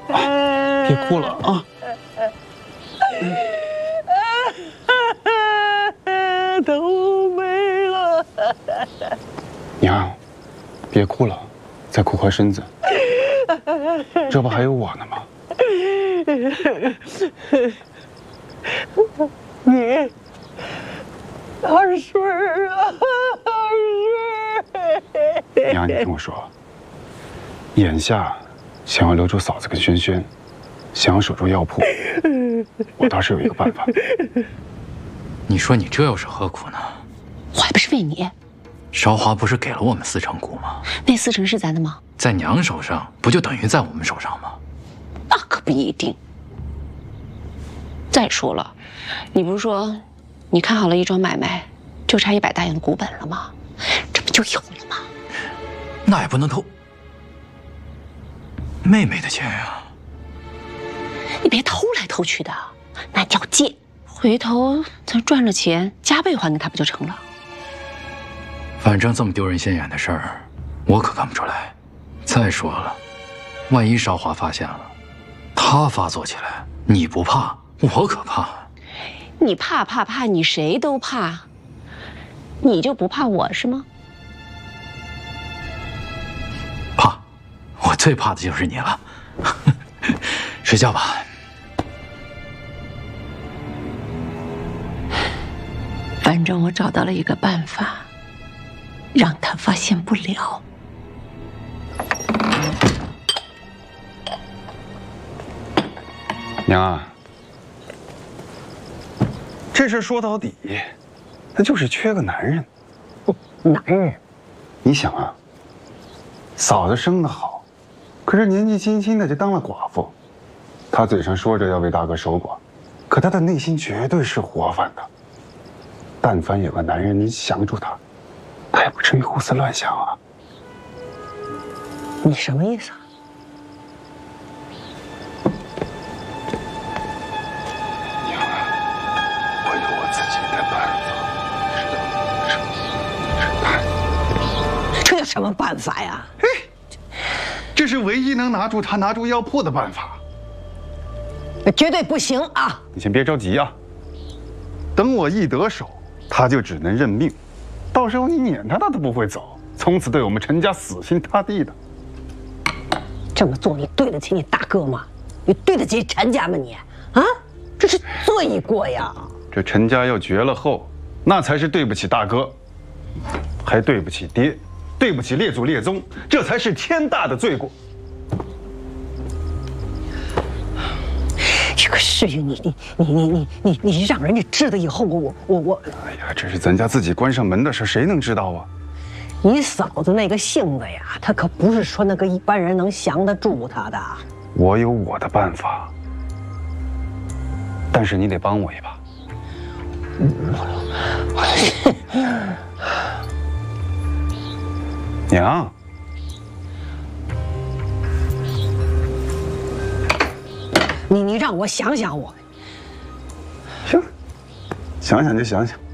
别哭了啊！ 都没了。 娘，别哭了，再哭坏身子。这不还有我呢吗？ 你二顺儿啊，二顺儿！ 娘，你听我说，眼下想要留住嫂子跟轩轩，想要守住药铺，我倒是有一个办法。 你说你这又是何苦呢？ 我还不是为你。 韶华不是给了我们4成股吗？ 那4成是咱的吗？ 在娘手上，不就等于在我们手上吗？ 那可不一定。再说了，你不是说你看好了一桩买卖，就差100大洋的股本了吗？这不就有了吗？ 那也不能偷妹妹的钱呀！ 你别偷来偷去的，那叫借。回头咱赚了钱，加倍还给他不就成了？ 反正这么丢人现眼的事儿，我可干不出来。再说了，万一韶华发现了，他发作起来，你不怕，我可怕。 你怕，你谁都怕，你就不怕我是吗？ 怕，我最怕的就是你了。睡觉吧。 反正我找到了一个办法，让他发现不了。 娘啊，这事说到底，他就是缺个男人。 男人， 你想啊，嫂子生得好，可是年纪轻轻的就当了寡妇。她嘴上说着要为大哥守寡，可她的内心绝对是活泛的。但凡有个男人能降住她，她也不至于胡思乱想啊。 你什么意思啊？ 娘啊，我有我自己的办法， 这有什么办法呀？ 这是唯一能拿住他、拿住药铺的办法。 绝对不行啊！ 你先别着急啊，等我一得手，他就只能认命，到时候你撵他，他都不会走，从此对我们陈家死心塌地的。 这么做，你对得起你大哥吗？你对得起陈家吗？你啊，这是罪过呀！ 这陈家要绝了后，那才是对不起大哥，还对不起爹，对不起列祖列宗，这才是天大的罪过。 这个事情，你让人家知道以后，我， 哎呀，这是咱家自己关上门的事，谁能知道啊？ 你嫂子那个性子呀，她可不是说那个一般人能降得住她的。 我有我的办法，但是你得帮我一把。娘， 你让我想想我。 行，想想就想想。